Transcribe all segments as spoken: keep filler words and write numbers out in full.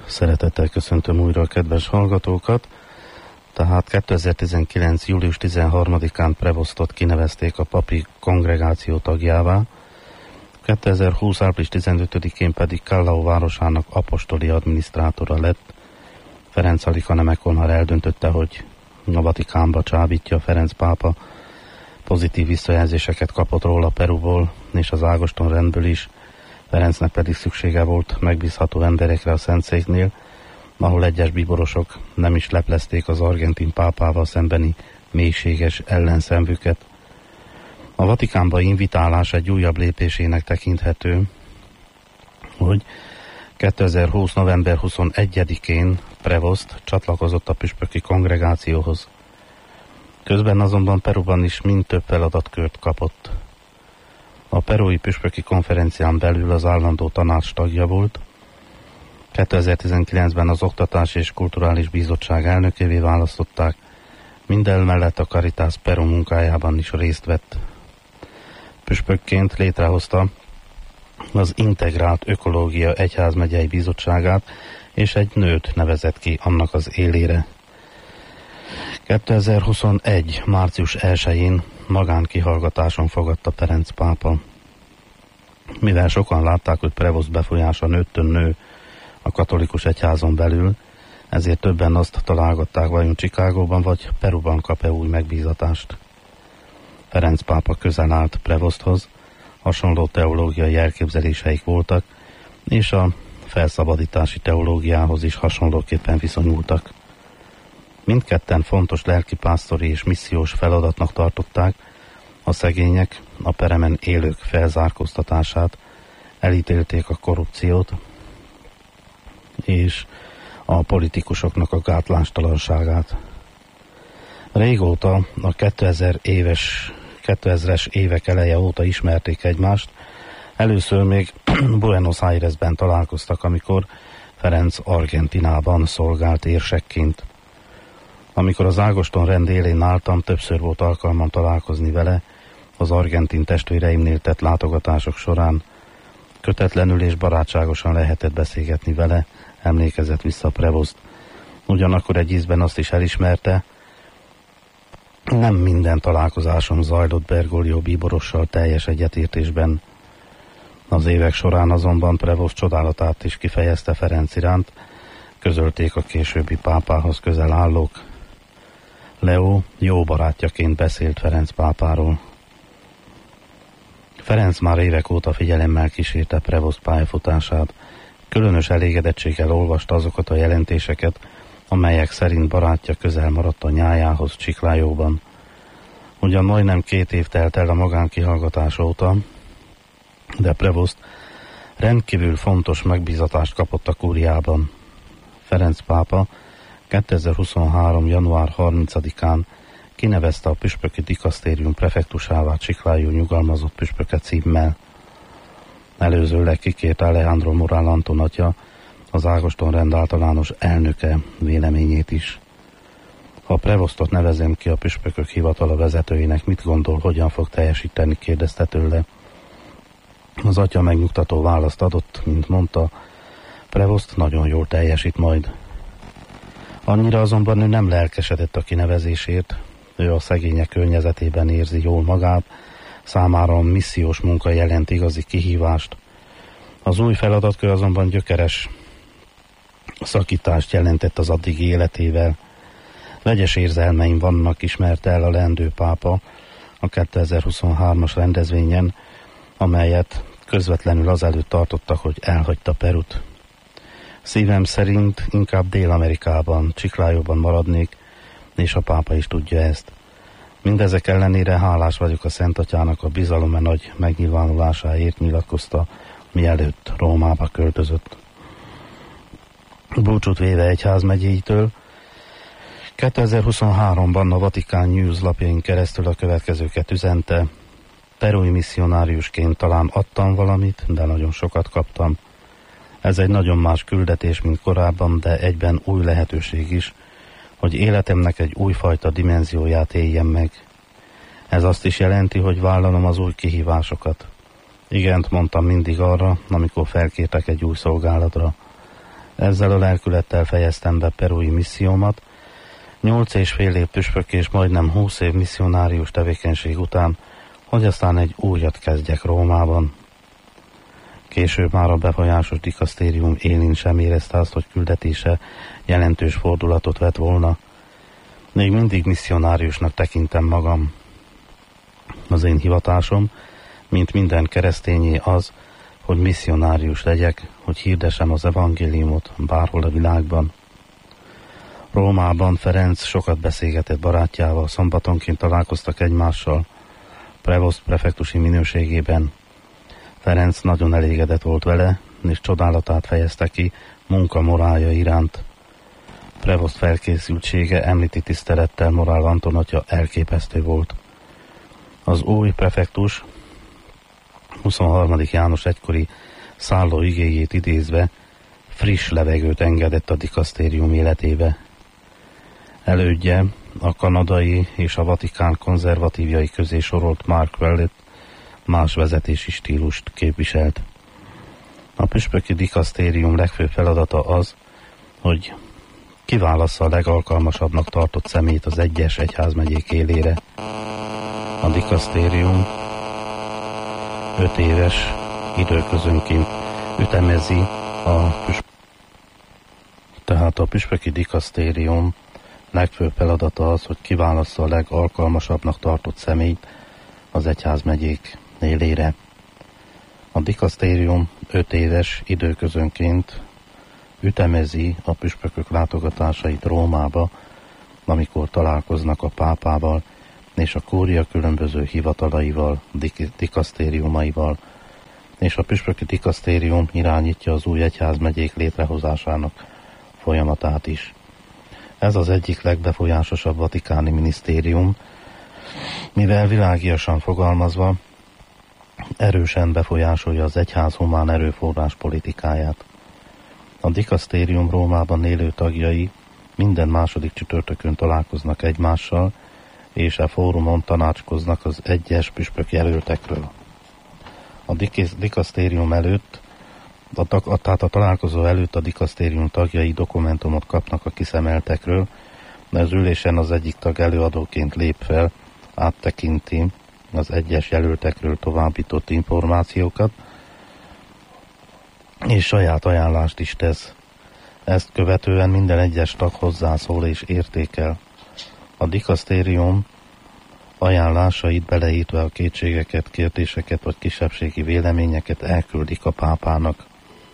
Szeretettel köszöntöm újra a kedves hallgatókat. Tehát kétezer-tizenkilenc. július tizenharmadikán Prevostot kinevezték a papi kongregáció tagjává, kétezer-húsz. április tizenötödikén pedig Callao városának apostoli adminisztrátora lett. Ferenc Alika Nemekonhar eldöntötte, hogy a Vatikánba csábítja Ferenc pápa. Pozitív visszajelzéseket kapott róla Peruból és az Ágoston rendből is. Ferencnek pedig szüksége volt megbízható emberekre a Szentszéknél, ahol egyes bíborosok nem is leplezték az argentin pápával szembeni mélységes ellenszenvüket. A Vatikánba invitálás egy újabb lépésének tekinthető, hogy kétezer-húsz. november huszonegyedikén Prevost csatlakozott a püspöki kongregációhoz. Közben azonban Peruban is mind több feladatkört kapott. A perui püspöki konferencián belül az állandó tanács tagja volt. kétezer-tizenkilencben az Oktatási és Kulturális Bizottság elnökévé választották, mindemellett a Caritas Peru munkájában is részt vett. Püspökként létrehozta az Integrált Ökológia Egyházmegyei Bizottságát, és egy nőt nevezett ki annak az élére. kétezer-huszonegy. március elsején magánkihallgatáson fogadta Ferenc pápa. Mivel sokan látták, hogy Prevost befolyása nőttön nő a katolikus egyházon belül, ezért többen azt találgatták, vajon Chicagóban vagy Peruban kap-e új megbízatást. Ferenc pápa közel állt Prevosthoz, hasonló teológiai elképzeléseik voltak, és a felszabadítási teológiához is hasonlóképpen viszonyultak. Mindketten fontos lelkipásztori és missziós feladatnak tartották a szegények, a peremen élők felzárkóztatását, elítélték a korrupciót és a politikusoknak a gátlástalanságát. Régóta, a kétezer éves, kétezres évek eleje óta ismerték egymást, először még Buenos Airesben találkoztak, amikor Ferenc Argentinában szolgált érsekként. Amikor az Ágoston rend élén álltam, többször volt alkalmam találkozni vele, az argentin testvéreimnél tett látogatások során kötetlenül és barátságosan lehetett beszélgetni vele, emlékezett vissza Prevost. Ugyanakkor egy ízben azt is elismerte, nem minden találkozásom zajlott Bergoglio bíborossal teljes egyetértésben. Az évek során azonban Prevost csodálatát is kifejezte Ferenc iránt, közölték a későbbi pápához közel állók. Leo jó barátjaként beszélt Ferenc pápáról. Ferenc már évek óta figyelemmel kísérte Prevost pályafutását, különös elégedettséggel olvasta azokat a jelentéseket, amelyek szerint barátja közel maradt a nyájához Chiclayoban. Ugyan majdnem két év telt el a magánkihallgatás óta, de Prevost rendkívül fontos megbízatást kapott a kúriában. Ferenc pápa kétezer-huszonhárom. január harmincadikán kinevezte a püspöki dikasztérium prefektusává Chiclayo nyugalmazott püspöke címmel. Előzőleg kikért Alejandro Morál Anton atya, az Ágoston rend általános elnöke véleményét is. Ha Prevostot nevezem ki a püspökök hivatala vezetőjének, mit gondol, hogyan fog teljesíteni, kérdezte tőle. Az atya megnyugtató választ adott, mint mondta, Prevost nagyon jól teljesít majd. Annyira azonban ő nem lelkesedett a kinevezésért, ő a szegények környezetében érzi jól magát, számára a missziós munka jelent igazi kihívást. Az új feladatkör azonban gyökeres szakítást jelentett az addigi életével. Vegyes érzelmeim vannak, ismerte el a leendő pápa a kétezer-huszonhármas rendezvényen, amelyet közvetlenül azelőtt tartottak, hogy elhagyta Perut. Szívem szerint inkább Dél-Amerikában, Chiclayoban maradnék, és a pápa is tudja ezt. Mindezek ellenére hálás vagyok a Szent Atyának a bizalom nagy megnyilvánulásáért, nyilatkozta, mielőtt Rómába költözött. Búcsút véve egyházmegyéitől, kétezer-huszonháromban a Vatikán News lapjain keresztül a következőket üzente. Perui misszionáriusként talán adtam valamit, de nagyon sokat kaptam. Ez egy nagyon más küldetés, mint korábban, de egyben új lehetőség is, hogy életemnek egy újfajta dimenzióját éljem meg. Ez azt is jelenti, hogy vállalom az új kihívásokat. Igent mondtam mindig arra, amikor felkértek egy új szolgálatra. Ezzel a lelkülettel fejeztem be perui missziómat. Nyolc és fél év püspök és majdnem húsz év misszionárius tevékenység után, hogy aztán egy újat kezdjek Rómában. Később már a befolyásos dikasztérium élén sem érezte azt, hogy küldetése jelentős fordulatot vett volna. Még mindig misszionáriusnak tekintem magam. Az én hivatásom, mint minden keresztényé az, hogy misszionárius legyek, hogy hirdessem az evangéliumot bárhol a világban. Rómában Ferenc sokat beszélgetett barátjával, szombatonként találkoztak egymással, prevoszt prefektusi minőségében. Ferenc nagyon elégedett volt vele, és csodálatát fejezte ki munka morálja iránt. Prevoszt felkészültsége említi tisztelettel Morál Anton atya elképesztő volt. Az új prefektus huszonharmadik János egykori szálló igéjét idézve friss levegőt engedett a dikasztérium életébe. Elődje a kanadai és a Vatikán konzervatívjai közé sorolt Mark Willett más vezetési stílust képviselt. A püspöki dikasztérium legfőbb feladata az, hogy kiválassza a legalkalmasabbnak tartott személyt az egyes egyházmegyék élére. A dikasztérium öt éves időközönként ütemezi a püspök. Tehát a püspöki dikasztérium legfőbb feladata az, hogy kiválassza a legalkalmasabbnak tartott személyt az egyházmegyék élére. A dikasztérium öt éves időközönként ütemezi a püspökök látogatásait Rómába, amikor találkoznak a pápával és a kúria különböző hivatalaival, dik- dikasztériumaival, és a püspöki dikasztérium irányítja az új egyházmegyék létrehozásának folyamatát is. Ez az egyik legbefolyásosabb vatikáni minisztérium, mivel világiasan fogalmazva erősen befolyásolja az egyház humán erőforrás politikáját. A dikasztérium Rómában élő tagjai minden második csütörtökön találkoznak egymással, és a fórumon tanácskoznak az egyes püspök jelöltekről. A dikasztérium előtt, a, a, tehát a találkozó előtt a dikasztérium tagjai dokumentumot kapnak a kiszemeltekről, de az ülésen az egyik tag előadóként lép fel, áttekinti az egyes jelöltekről továbbított információkat, és saját ajánlást is tesz. Ezt követően minden egyes tag hozzászól és értékel. A dikasztérium ajánlásait beleítve a kétségeket, kérdéseket vagy kisebbségi véleményeket elküldik a pápának.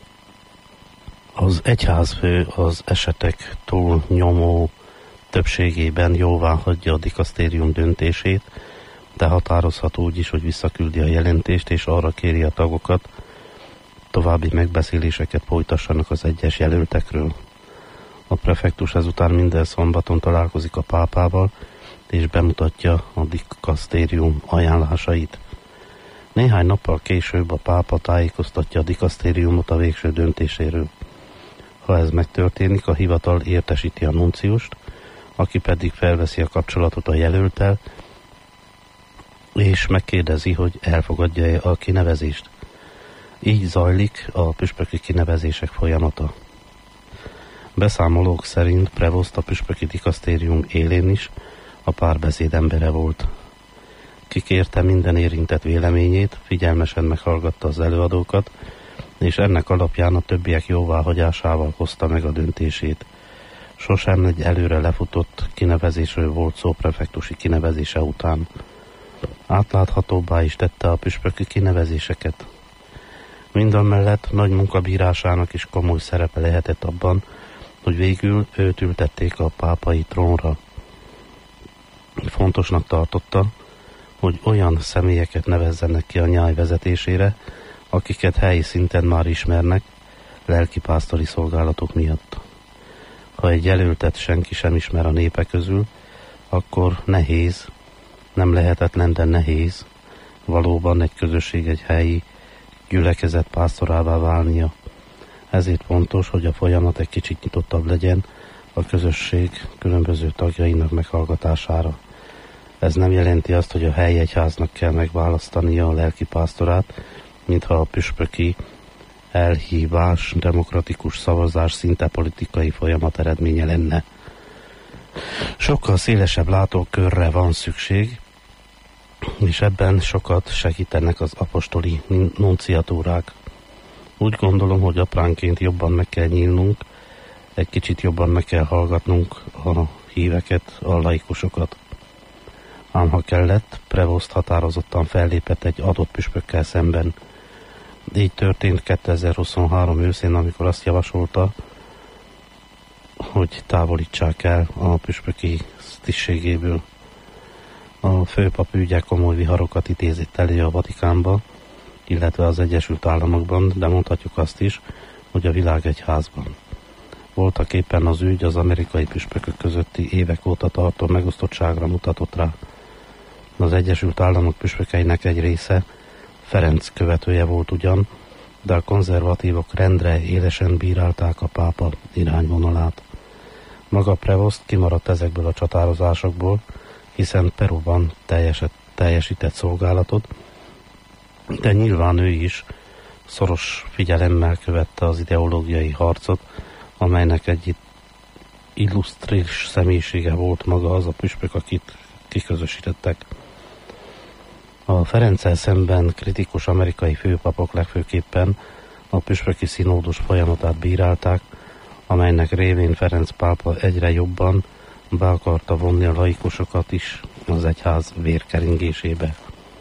Az egyházfő az esetek túl nyomó többségében jóvá hagyja a dikasztérium döntését, de határozhat úgy is, hogy visszaküldi a jelentést, és arra kéri a tagokat, további megbeszéléseket folytassanak az egyes jelöltekről. A prefektus ezután minden szombaton találkozik a pápával, és bemutatja a dikasztérium ajánlásait. Néhány nappal később a pápa tájékoztatja a dikasztériumot a végső döntéséről. Ha ez megtörténik, a hivatal értesíti a nunciust, aki pedig felveszi a kapcsolatot a jelölttel, és megkérdezi, hogy elfogadja-e a kinevezést. Így zajlik a püspöki kinevezések folyamata. Beszámolók szerint Prevost a püspöki dikasztérium élén is a párbeszéd embere volt. Kikérte minden érintett véleményét, figyelmesen meghallgatta az előadókat, és ennek alapján a többiek jóváhagyásával hozta meg a döntését. Sosem egy előre lefutott kinevezésről volt szó prefektusi kinevezése után. Átláthatóbbá is tette a püspöki kinevezéseket. Mindamellett nagy munkabírásának is komoly szerepe lehetett abban, hogy végül őt ültették a pápai trónra. Fontosnak tartotta, hogy olyan személyeket nevezzenek ki a nyáj vezetésére, akiket helyi szinten már ismernek, lelkipásztori szolgálatok miatt. Ha egy jelöltet senki sem ismer a népe közül, akkor nehéz, nem lehetetlen, de nehéz valóban egy közösség, egy helyi gyülekezet pásztorává válnia. Ezért fontos, hogy a folyamat egy kicsit nyitottabb legyen a közösség különböző tagjainak meghallgatására. Ez nem jelenti azt, hogy a helyi egyháznak kell megválasztania a lelkipásztorát, mintha a püspöki elhívás, demokratikus szavazás szinte politikai folyamat eredménye lenne. Sokkal szélesebb látókörre van szükség, és ebben sokat segítenek az apostoli nunciatúrák. Úgy gondolom, hogy apránként jobban meg kell nyílnunk, egy kicsit jobban meg kell hallgatnunk a híveket, a laikusokat. Ám ha kellett, Prevost határozottan fellépett egy adott püspökkel szemben. Így történt kétezer-huszonhárom őszén, amikor azt javasolta, hogy távolítsák el a püspöki tisztségéből. A főpap ügye komoly viharokat idézett elő a Vatikánba, illetve az Egyesült Államokban, de mondhatjuk azt is, hogy a világegyházban. Voltak éppen az ügy az amerikai püspökök közötti évek óta tartó megosztottságra mutatott rá. Az Egyesült Államok püspökeinek egy része Ferenc követője volt ugyan, de a konzervatívok rendre élesen bírálták a pápa irányvonalát. Maga Prevost kimaradt ezekből a csatározásokból, hiszen Peruban teljeset, teljesített szolgálatot, de nyilván ő is szoros figyelemmel követte az ideológiai harcot, amelynek egy illusztris személyisége volt maga az a püspök, akit kiközösítettek. A Ferenccel szemben kritikus amerikai főpapok legfőképpen a püspöki színódus folyamatát bírálták, amelynek révén Ferenc pápa egyre jobban be akarta vonni a laikusokat is az egyház vérkeringésébe.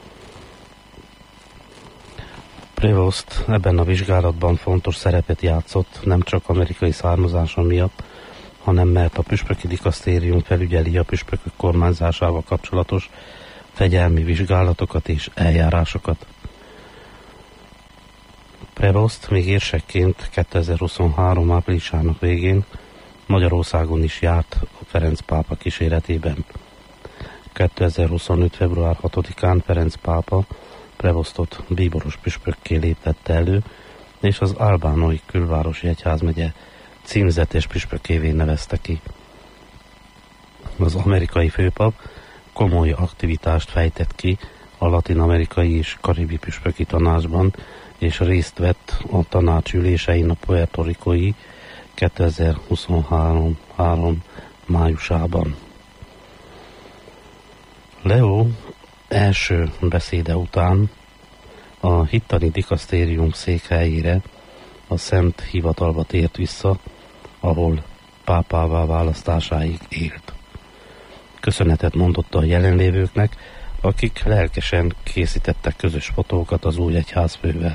Prevost ebben a vizsgálatban fontos szerepet játszott, nem csak amerikai származása miatt, hanem mert a püspöki dikasztérium felügyeli a püspökök kormányzásával kapcsolatos fegyelmi vizsgálatokat és eljárásokat. Prevost még érsekként kétezer-huszonhárom áprilisának végén Magyarországon is járt a Ferenc pápa kíséretében. kétezer-huszonöt február hatodikán Ferenc pápa Prevostot bíboros püspökké léptette elő, és az albánói külvárosi egyházmegye címzetes püspökévé nevezte ki. Az amerikai főpap komoly aktivitást fejtett ki a latin-amerikai és karibi püspöki tanácsban, és részt vett a tanács ülésein a puertoricói kétezer-huszonhárom májusában. Leo első beszéde után a hittani dikasztérium székhelyére, a Szent Hivatalba tért vissza, ahol pápává választásáig élt. Köszönetet mondott a jelenlévőknek, akik lelkesen készítettek közös fotókat az új egyházfővel.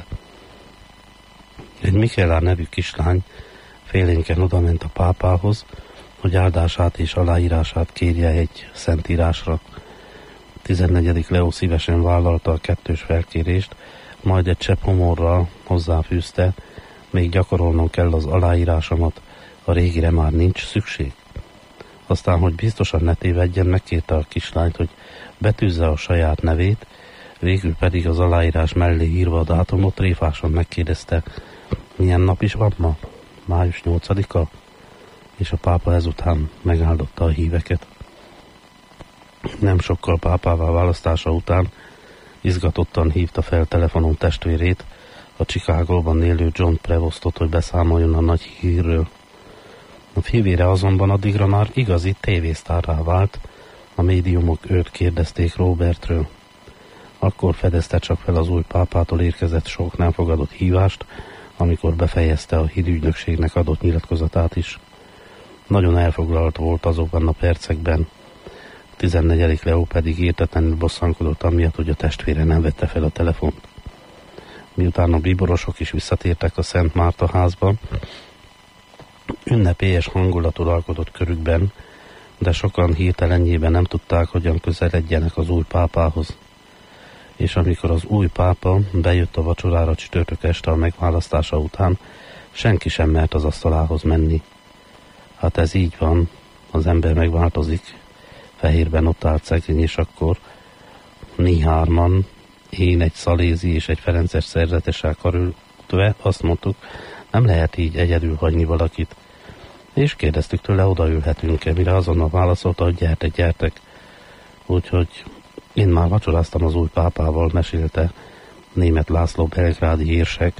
Egy Michaela nevű kislány félénken odament a pápához, hogy áldását és aláírását kérje egy szentírásra. tizennegyedik Leo szívesen vállalta a kettős felkérést, majd egy csepp humorral hozzáfűzte, még gyakorolnom kell az aláírásomat, a régire már nincs szükség. Aztán, hogy biztosan ne tévedjen, megkérte a kislányt, hogy betűzze a saját nevét, végül pedig az aláírás mellé írva a dátumot tréfásan megkérdezte, milyen nap is van ma? május nyolcadika? És a pápa ezután megáldotta a híveket. Nem sokkal pápává választása után izgatottan hívta fel telefonon testvérét, a Chicagóban élő John Prevostot, hogy beszámoljon a nagy hírről. A fivére azonban addigra már igazi tévésztárrá vált, a médiumok őt kérdezték Robertről. Akkor fedezte csak fel az új pápától érkezett sok nem fogadott hívást, amikor befejezte a hírügynökségnek adott nyilatkozatát is. Nagyon elfoglalt volt azokban a percekben. tizennegyedik Leo pedig értetlenül bosszankodott amiatt, hogy a testvére nem vette fel a telefont. Miután a bíborosok is visszatértek a Szent Márta házba, ünnepélyes hangulat uralkodott körükben, de sokan hirtelenjében nem tudták, hogyan közeledjenek az új pápához. És amikor az új pápa bejött a vacsorára csütörtök este a megválasztása után, senki sem mert az asztalához menni. Hát ez így van, az ember megváltozik. Fehérben ott állt szegény, és akkor mi hárman, én egy szalézi és egy ferences szerzetessel karöltve azt mondtuk, nem lehet így egyedül hagyni valakit. És kérdeztük tőle, odaülhetünk-e, mire azonnal válaszolta, hogy gyertek, gyertek. Úgyhogy én már vacsoráztam az új pápával, mesélte Németh László belgrádi érsek,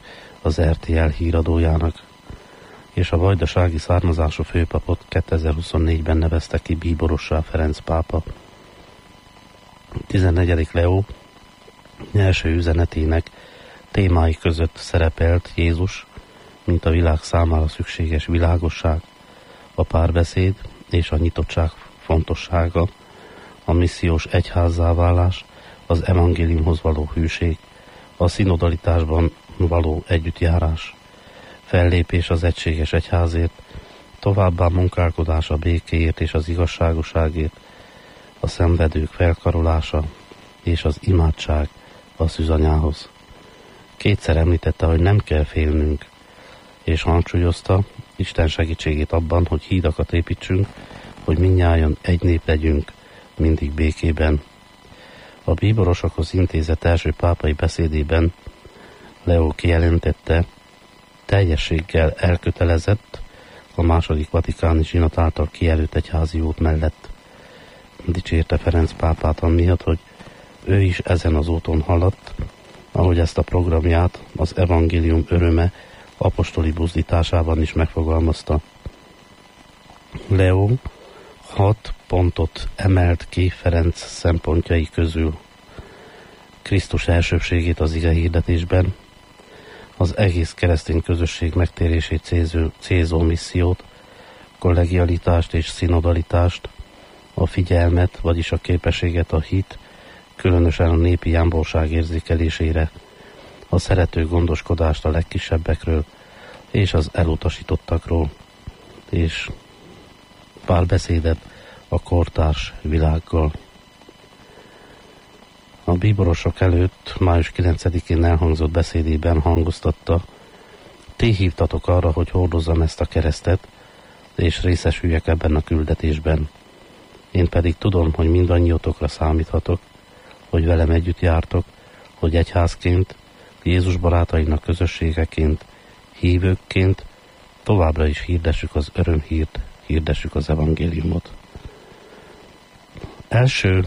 az er té el híradójának, és a vajdasági származású főpapot kétezer-huszonnégyben nevezte ki bíborossá Ferenc pápa. tizennegyedik Leó első üzenetének témái között szerepelt Jézus, mint a világ számára szükséges világosság, a párbeszéd és a nyitottság fontossága, a missziós egyházzá válás, az evangéliumhoz való hűség, a szinodalitásban való együttjárás, fellépés az egységes egyházért, továbbá munkálkodás a békéért és az igazságosságért, a szenvedők felkarolása és az imádság a szűzanyához. Kétszer említette, hogy nem kell félnünk, és hangsúlyozta Isten segítségét abban, hogy hídakat építsünk, hogy mindnyájan egy nép legyünk, mindig békében. A bíborosokhoz intézett első pápai beszédében Leó kijelentette, teljességgel elkötelezett a második vatikáni zsinat által kijelölt egyházi út mellett. Dicsérte Ferenc pápát amiatt, hogy ő is ezen az úton haladt, ahogy ezt a programját az evangélium öröme apostoli buzdításában is megfogalmazta. Leó hat pontot emelt ki Ferenc szempontjai közül. Krisztus elsőbségét az ige hirdetésben, az egész keresztény közösség megtérését célzó, célzó missziót, kollegialitást és szinodalitást, a figyelmet, vagyis a képességet a hit, különösen a népi jámborság érzékelésére, a szerető gondoskodást a legkisebbekről és az elutasítottakról, és párbeszédet a kortárs világgal. A bíborosok előtt május kilencedikén elhangzott beszédében hangoztatta, ti hívtatok arra, hogy hordozzam ezt a keresztet, és részesüljek ebben a küldetésben. Én pedig tudom, hogy mindannyiotokra számíthatok, hogy velem együtt jártok, hogy egyházként, Jézus barátainak közösségeként, hívőkként továbbra is hirdessük az örömhírt, hirdessük az evangéliumot. Első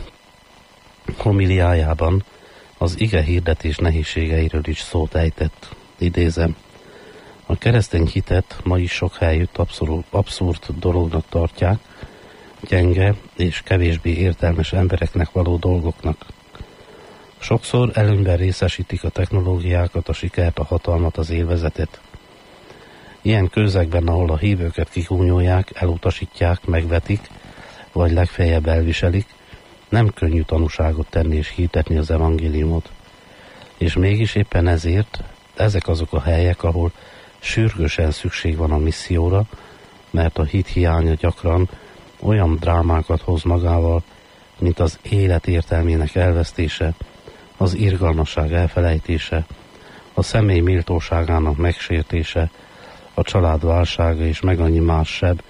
homiliájában az ige hirdetés nehézségeiről is szót ejtett. Idézem, a keresztény hitet ma is sok helyütt abszolút, abszurd dolognak tartják, gyenge és kevésbé értelmes embereknek való dolgoknak. Sokszor előnyben részesítik a technológiákat, a sikert, a hatalmat, az élvezetet. Ilyen közegben, ahol a hívőket kikúnyolják, elutasítják, megvetik, vagy legfeljebb elviselik, nem könnyű tanúságot tenni és hirdetni az evangéliumot. És mégis éppen ezért ezek azok a helyek, ahol sürgősen szükség van a misszióra, mert a hit hiánya gyakran olyan drámákat hoz magával, mint az élet értelmének elvesztése, az irgalmasság elfelejtése, a személy méltóságának megsértése, a család válsága és meg annyi más seb,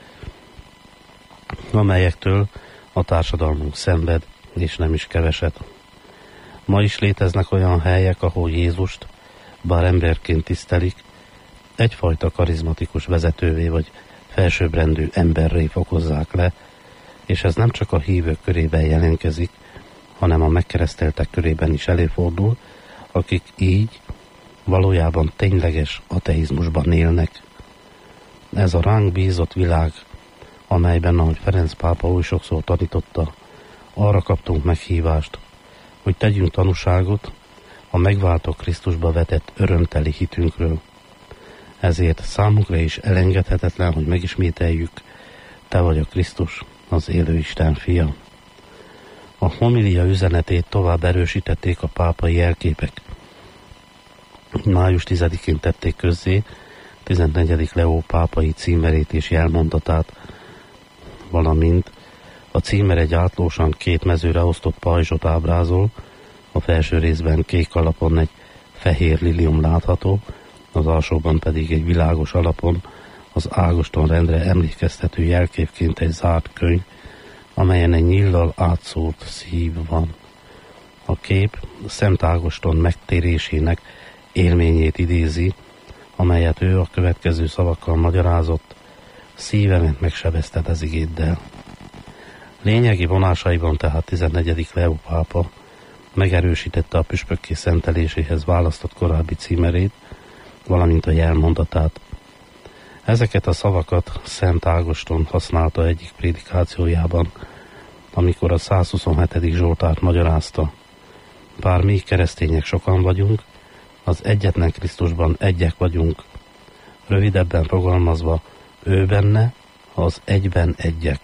amelyektől a társadalmunk szenved, és nem is keveset. Ma is léteznek olyan helyek, ahol Jézust, bár emberként tisztelik, egyfajta karizmatikus vezetővé vagy felsőbbrendű emberré fokozzák le, és ez nem csak a hívők körében jelentkezik, hanem a megkereszteltek körében is előfordul, akik így valójában tényleges ateizmusban élnek. Ez a ránk bízott világ, amelyben, ahogy Ferenc pápa oly sokszor tanította, arra kaptunk meghívást, hogy tegyünk tanúságot a megváltó Krisztusba vetett örömteli hitünkről. Ezért számunkra is elengedhetetlen, hogy megismételjük, te vagy a Krisztus, az élő Isten fia. A homilia üzenetét tovább erősítették a pápai jelképek. május tizedikén tették közzé tizennegyedik Leó pápai címerét és jelmondatát, valamint a címer egy átlósan két mezőre osztott pajzsot ábrázol, a felső részben kék alapon egy fehér lilium látható, az alsóban pedig egy világos alapon az Ágoston rendre emlékeztető jelképként egy zárt könyv, amelyen egy nyíllal átszórt szív van. A kép Szent Ágoston megtérésének élményét idézi, amelyet ő a következő szavakkal magyarázott, szívemet megsebezted az igéddel. Lényegi vonásaiban tehát tizennegyedik Leó pápa megerősítette a püspökké szenteléséhez választott korábbi címerét, valamint a jelmondatát. Ezeket a szavakat Szent Ágoston használta egyik prédikációjában, amikor a százhuszonhetedik Zsoltárt magyarázta. Bár mi keresztények sokan vagyunk, az egyetlen Krisztusban egyek vagyunk. Rövidebben fogalmazva, ő benne, az egyben egyek.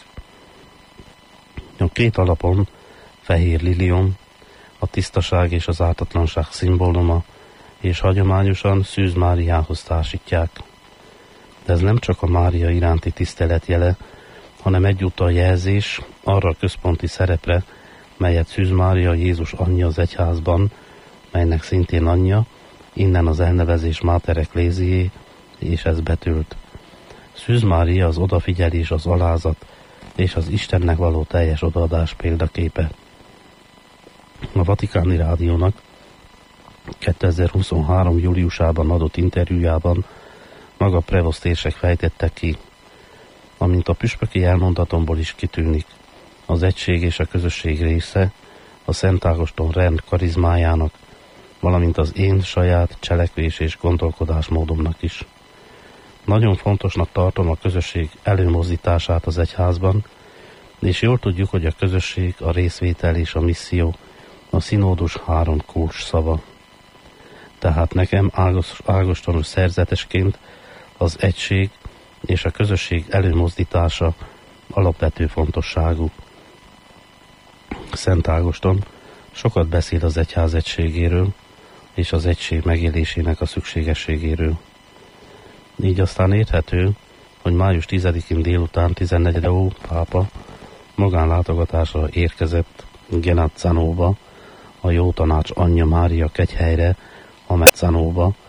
A két alapon, fehér liliom, a tisztaság és az ártatlanság szimbóluma, és hagyományosan Szűz Máriához társítják. De ez nem csak a Mária iránti tisztelet jele, hanem egyúttal jelzés arra a központi szerepre, melyet Szűz Mária Jézus anyja az egyházban, melynek szintén anyja, innen az elnevezés Mater Ecclesiae, és ez betölt. Szűz Mária az odafigyelés, az alázat és az Istennek való teljes odaadás példaképe. A Vatikáni Rádiónak kétezer-huszonhárom. júliusában adott interjújában maga prevosztések fejtettek ki, amint a püspöki elmondatomból is kitűnik, az egység és a közösség része a Szent Ágoston rend karizmájának, valamint az én saját cselekvés és gondolkodásmódomnak is. Nagyon fontosnak tartom a közösség előmozdítását az egyházban, és jól tudjuk, hogy a közösség, a részvétel és a misszió a szinódus három kulcs szava. Tehát nekem ágostonos szerzetesként az egység és a közösség előmozdítása alapvető fontosságú. Szent Ágoston sokat beszél az egyház egységéről és az egység megélésének a szükségességéről. Így aztán érthető, hogy május tizedikén délután tizennegyedikén pápa magánlátogatásra érkezett Genazzanóba, a Jó Tanács anyja Mária kegyhelyre, a Mezzanóba,